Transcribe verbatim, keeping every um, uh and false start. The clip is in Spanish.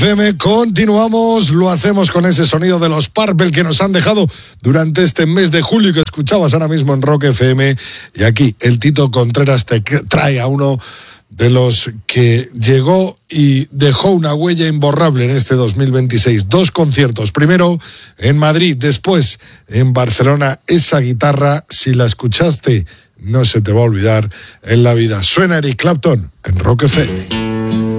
F M, continuamos, lo hacemos con ese sonido de los Purple que nos han dejado durante este mes de julio que escuchabas ahora mismo en Rock F M. Y aquí el Tito Contreras te trae a uno de los que llegó y dejó una huella imborrable en este dos mil veintiséis. Dos conciertos, primero en Madrid, después en Barcelona. Esa guitarra, si la escuchaste, no se te va a olvidar en la vida. Suena Eric Clapton en Rock F M.